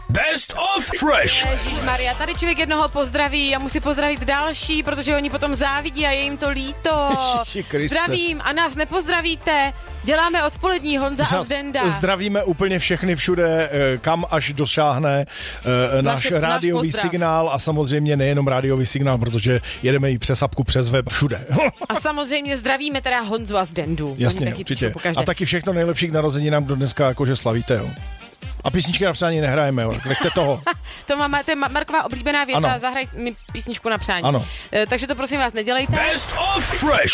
Best of Fresh. Ježišmarja, tady člověk jednoho pozdraví a musí pozdravit další, protože oni potom závidí a je jim to líto. Zdravím a nás nepozdravíte. Děláme odpolední Honza a Zdenda. Zdravíme úplně všechny všude, kam až dosáhne náš rádiový signál a samozřejmě nejenom rádiový signál, protože jedeme i přes apku, přes web, všude. A samozřejmě zdravíme teda Honzu a Zdendu. Jasně, určitě. A taky všechno nejlepší k narozeninám, kdo dneska jakože slavíte, jo. A písničky na přání nehrajeme, jo. Nechte toho. To je Marková oblíbená věta, zahraj mi písničku na přání. Ano. Takže to prosím vás nedělejte. Best of Fresh.